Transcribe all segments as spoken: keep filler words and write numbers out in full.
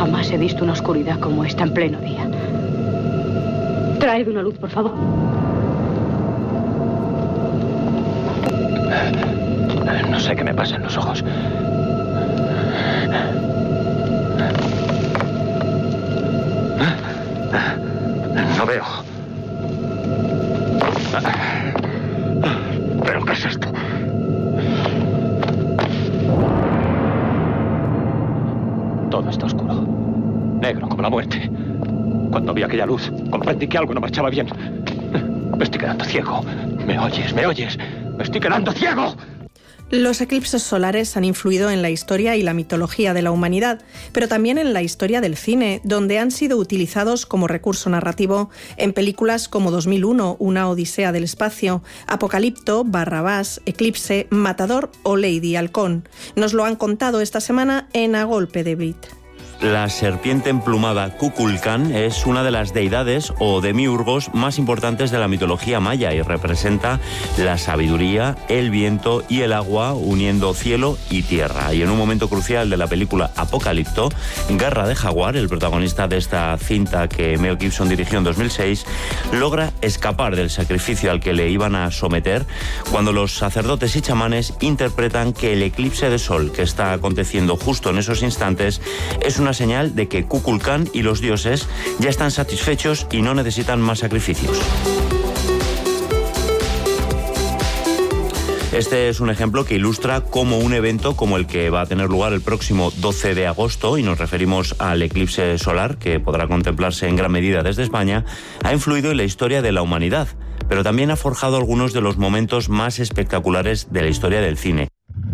Jamás he visto una oscuridad como esta en pleno día. Traed una luz, por favor. No sé qué me pasa en los ojos. No veo. ¿Pero qué es esto? Todo está oscuro. Negro como la muerte. Cuando vi aquella luz, comprendí que algo no marchaba bien. Me estoy quedando ciego. ¿Me oyes? ¿Me oyes? ¡Me estoy quedando ciego! Los eclipses solares han influido en la historia y la mitología de la humanidad, pero también en la historia del cine, donde han sido utilizados como recurso narrativo en películas como dos mil uno, Una odisea del espacio, Apocalipto, Barrabás, Eclipse, Matador o Lady Halcón. Nos lo han contado esta semana en A Golpe de Brit. La serpiente emplumada Kukulcán es una de las deidades o demiurgos más importantes de la mitología maya y representa la sabiduría, el viento y el agua uniendo cielo y tierra. Y en un momento crucial de la película Apocalipto, Garra de Jaguar, el protagonista de esta cinta que Mel Gibson dirigió en dos mil seis, logra escapar del sacrificio al que le iban a someter cuando los sacerdotes y chamanes interpretan que el eclipse de sol que está aconteciendo justo en esos instantes es una una señal de que Kukulcán y los dioses ya están satisfechos y no necesitan más sacrificios. Este es un ejemplo que ilustra cómo un evento como el que va a tener lugar el próximo doce de agosto, y nos referimos al eclipse solar, que podrá contemplarse en gran medida desde España, ha influido en la historia de la humanidad, pero también ha forjado algunos de los momentos más espectaculares de la historia del cine.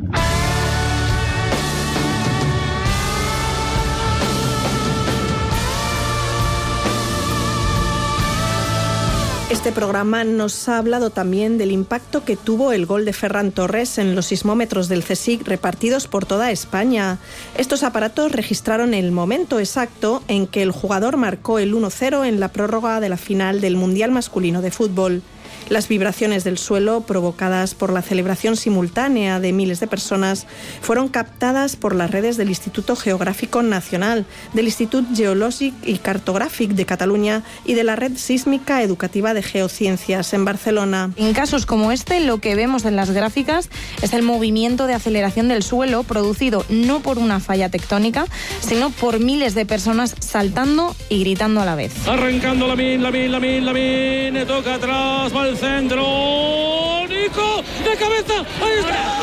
Este programa nos ha hablado también del impacto que tuvo el gol de Ferran Torres en los sismómetros del CSIC repartidos por toda España. Estos aparatos registraron el momento exacto en que el jugador marcó el uno cero en la prórroga de la final del Mundial Masculino de Fútbol. Las vibraciones del suelo provocadas por la celebración simultánea de miles de personas fueron captadas por las redes del Instituto Geográfico Nacional, del Institut Geològic i Cartogràfic de Cataluña y de la Red Sísmica Educativa de Geociencias en Barcelona. En casos como este, lo que vemos en las gráficas es el movimiento de aceleración del suelo producido no por una falla tectónica, sino por miles de personas saltando y gritando a la vez. Arrancando Lamine, Lamine, Lamine, Lamine, toca atrás, va al centro, Nico, de cabeza, ahí está.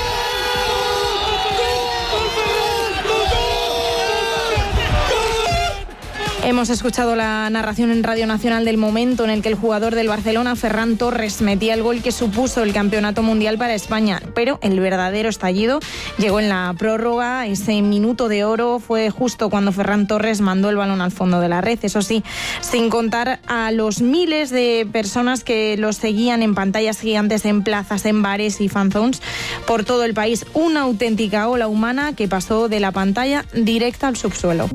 Hemos escuchado la narración en Radio Nacional del momento en el que el jugador del Barcelona, Ferran Torres, metía el gol que supuso el campeonato mundial para España. Pero el verdadero estallido llegó en la prórroga. Ese minuto de oro fue justo cuando Ferran Torres mandó el balón al fondo de la red. Eso sí, sin contar a los miles de personas que los seguían en pantallas gigantes, en plazas, en bares y fanzones por todo el país. Una auténtica ola humana que pasó de la pantalla directa al subsuelo.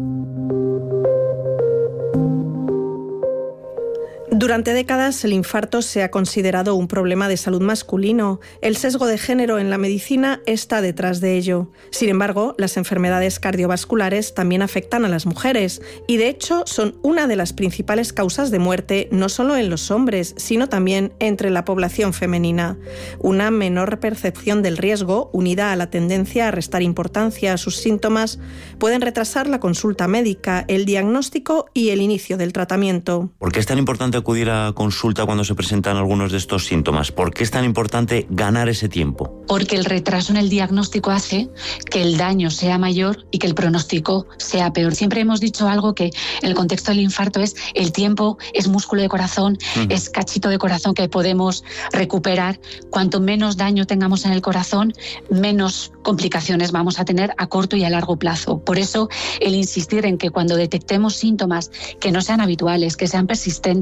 Durante décadas el infarto se ha considerado un problema de salud masculino. El sesgo de género en la medicina está detrás de ello. Sin embargo, las enfermedades cardiovasculares también afectan a las mujeres y de hecho son una de las principales causas de muerte no solo en los hombres, sino también entre la población femenina. Una menor percepción del riesgo, unida a la tendencia a restar importancia a sus síntomas, pueden retrasar la consulta médica, el diagnóstico y el inicio del tratamiento. ¿Por qué es tan importante acudir a consulta cuando se presentan algunos de estos síntomas? ¿Por qué es tan importante ganar ese tiempo? Porque el retraso en el diagnóstico hace que el daño sea mayor y que el pronóstico sea peor. Siempre hemos dicho algo que en el contexto del infarto es el tiempo, es músculo de corazón, uh-huh. es cachito de corazón que podemos recuperar. Cuanto menos daño tengamos en el corazón, menos complicaciones vamos a tener a corto y a largo plazo. Por eso el insistir en que cuando detectemos síntomas que no sean habituales, que sean persistentes,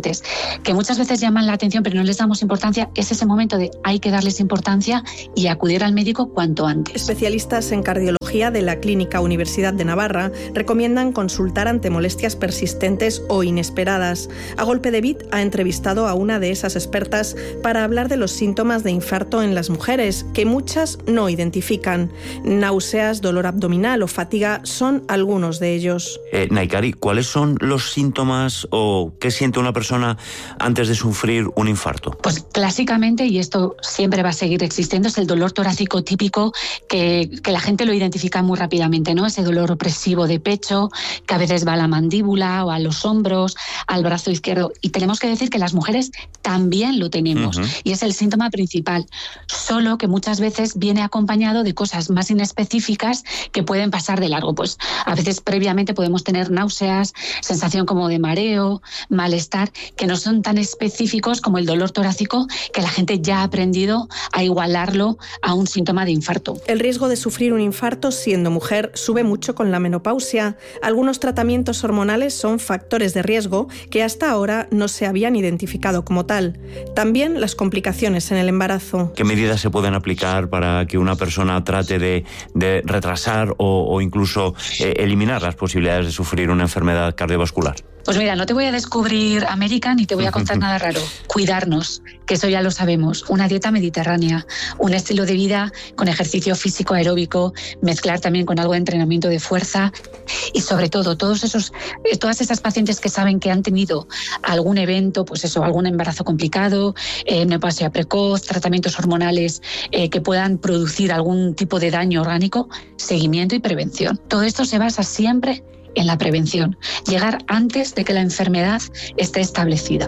que muchas veces llaman la atención pero no les damos importancia, es ese momento de hay que darles importancia y acudir al médico cuanto antes. Especialistas en cardiología de la Clínica Universidad de Navarra recomiendan consultar ante molestias persistentes o inesperadas. A Golpe de Beat ha entrevistado a una de esas expertas para hablar de los síntomas de infarto en las mujeres, que muchas no identifican. Náuseas, dolor abdominal o fatiga son algunos de ellos. Eh, Naikari, ¿cuáles son los síntomas o qué siente una persona antes de sufrir un infarto? Pues clásicamente, y esto siempre va a seguir existiendo, es el dolor torácico típico que, que la gente lo identifica muy rápidamente, ¿no? Ese dolor opresivo de pecho, que a veces va a la mandíbula o a los hombros, al brazo izquierdo. Y tenemos que decir que las mujeres también lo tenemos, uh-huh. y es el síntoma principal, solo que muchas veces viene acompañado de cosas más inespecíficas que pueden pasar de largo. Pues a veces previamente podemos tener náuseas, sensación como de mareo, malestar, que no son tan específicos como el dolor torácico, que la gente ya ha aprendido a igualarlo a un síntoma de infarto. El riesgo de sufrir un infarto siendo mujer sube mucho con la menopausia. Algunos tratamientos hormonales son factores de riesgo que hasta ahora no se habían identificado como tal. También las complicaciones en el embarazo. ¿Qué medidas se pueden aplicar para que una persona trate de, de retrasar o, o incluso eh, eliminar las posibilidades de sufrir una enfermedad cardiovascular? Pues mira, no te voy a descubrir América ni te voy a contar nada raro. Cuidarnos, que eso ya lo sabemos. Una dieta mediterránea, un estilo de vida con ejercicio físico aeróbico, mezclar también con algo de entrenamiento de fuerza y sobre todo todos esos, todas esas pacientes que saben que han tenido algún evento, pues eso, algún embarazo complicado, eh, menopausia precoz, tratamientos hormonales eh, que puedan producir algún tipo de daño orgánico, seguimiento y prevención. Todo esto se basa siempre en la prevención, llegar antes de que la enfermedad esté establecida.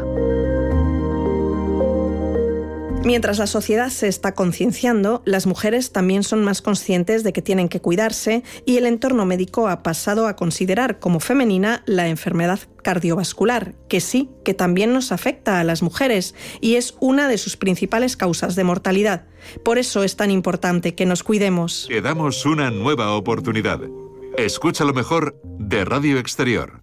Mientras la sociedad se está concienciando, las mujeres también son más conscientes de que tienen que cuidarse y el entorno médico ha pasado a considerar como femenina la enfermedad cardiovascular, que sí, que también nos afecta a las mujeres y es una de sus principales causas de mortalidad. Por eso es tan importante que nos cuidemos. Te damos una nueva oportunidad. Escucha lo mejor de Radio Exterior.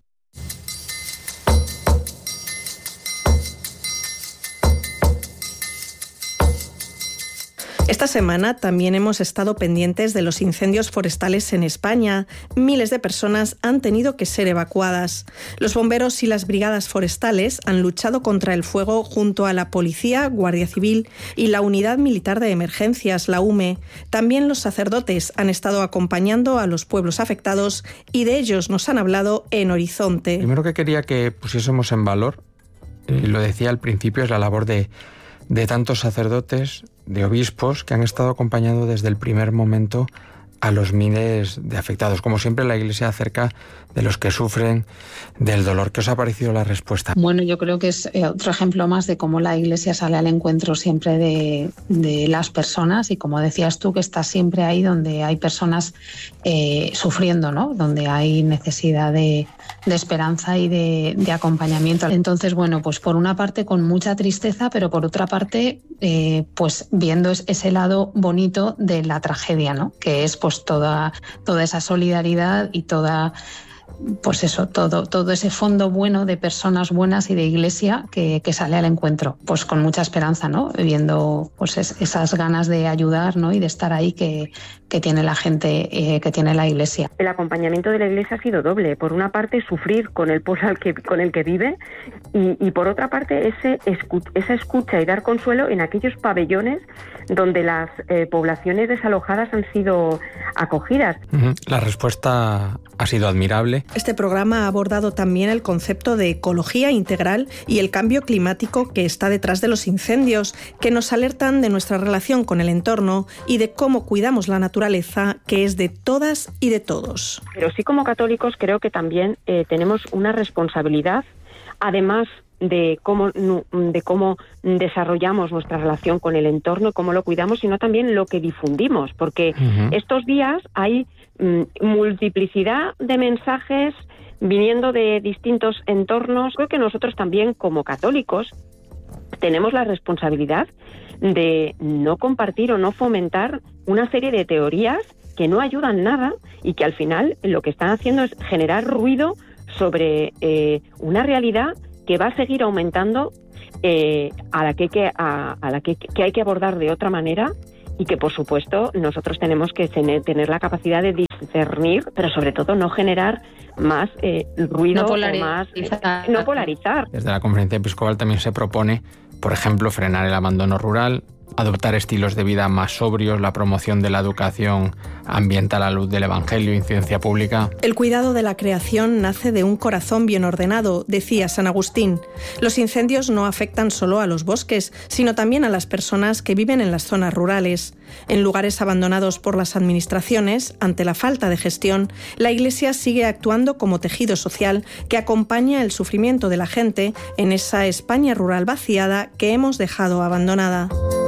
Esta semana también hemos estado pendientes de los incendios forestales en España. Miles de personas han tenido que ser evacuadas. Los bomberos y las brigadas forestales han luchado contra el fuego junto a la Policía, Guardia Civil y la Unidad Militar de Emergencias, la U M E. También los sacerdotes han estado acompañando a los pueblos afectados y de ellos nos han hablado en Horizonte. Primero que quería que pusiésemos en valor, y lo decía al principio, es la labor de, de tantos sacerdotes, de obispos que han estado acompañando desde el primer momento a los miles de afectados. Como siempre, la Iglesia acerca de los que sufren del dolor. ¿Qué os ha parecido la respuesta? Bueno, yo creo que es otro ejemplo más de cómo la Iglesia sale al encuentro siempre de, de las personas y, como decías tú, que está siempre ahí donde hay personas eh, sufriendo, ¿no? Donde hay necesidad de, de esperanza y de, de acompañamiento. Entonces, bueno, pues por una parte con mucha tristeza, pero por otra parte, eh, pues viendo ese lado bonito de la tragedia, ¿no? Que es pues toda, toda esa solidaridad y toda... pues eso, todo, todo ese fondo bueno de personas buenas y de Iglesia que, que sale al encuentro, pues con mucha esperanza, ¿no? Viendo pues es, esas ganas de ayudar, ¿no? Y de estar ahí que, que tiene la gente, eh, que tiene la Iglesia. El acompañamiento de la Iglesia ha sido doble. Por una parte, sufrir con el pueblo al que, con el que vive y, y por otra parte, ese escu- esa escucha y dar consuelo en aquellos pabellones donde las eh, poblaciones desalojadas han sido acogidas. La respuesta ha sido admirable. Este programa ha abordado también el concepto de ecología integral y el cambio climático que está detrás de los incendios, que nos alertan de nuestra relación con el entorno y de cómo cuidamos la naturaleza, que es de todas y de todos. Pero sí, como católicos, creo que también eh, tenemos una responsabilidad, además de cómo, de cómo desarrollamos nuestra relación con el entorno y cómo lo cuidamos, sino también lo que difundimos, porque uh-huh. estos días hay mm, multiplicidad de mensajes viniendo de distintos entornos. Creo que nosotros también, como católicos, tenemos la responsabilidad de no compartir o no fomentar una serie de teorías que no ayudan nada y que al final lo que están haciendo es generar ruido sobre eh, una realidad que va a seguir aumentando eh, a la que hay que, a, a la que, que hay que abordar de otra manera, y que, por supuesto, nosotros tenemos que tener, tener la capacidad de discernir, pero sobre todo no generar más eh, ruido, No o polarizar. más eh, no polarizar. Desde la Conferencia Episcopal también se propone, por ejemplo, frenar el abandono rural, adoptar estilos de vida más sobrios, la promoción de la educación ambiental a la luz del Evangelio, incidencia pública. El cuidado de la creación nace de un corazón bien ordenado, decía San Agustín. Los incendios no afectan solo a los bosques, sino también a las personas que viven en las zonas rurales. En lugares abandonados por las administraciones, ante la falta de gestión, la Iglesia sigue actuando como tejido social que acompaña el sufrimiento de la gente en esa España rural vaciada que hemos dejado abandonada.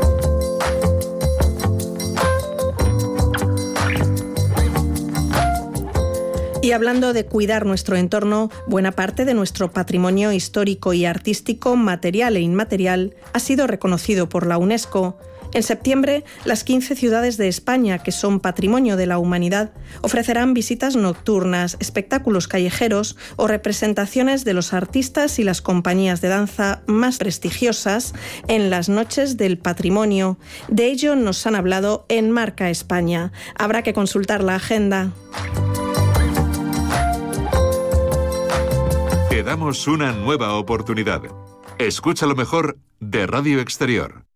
Y hablando de cuidar nuestro entorno, buena parte de nuestro patrimonio histórico y artístico, material e inmaterial, ha sido reconocido por la UNESCO. En septiembre, las quince ciudades de España, que son patrimonio de la humanidad, ofrecerán visitas nocturnas, espectáculos callejeros o representaciones de los artistas y las compañías de danza más prestigiosas en las noches del patrimonio. De ello nos han hablado en Marca España. Habrá que consultar la agenda. Te damos una nueva oportunidad. Escucha lo mejor de Radio Exterior.